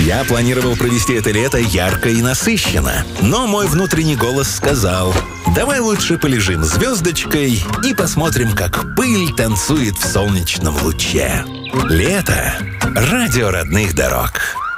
Я планировал провести это лето ярко и насыщенно, но мой внутренний голос сказал: давай лучше полежим звездочкой и посмотрим, как пыль танцует в солнечном луче. Лето. Радио родных дорог.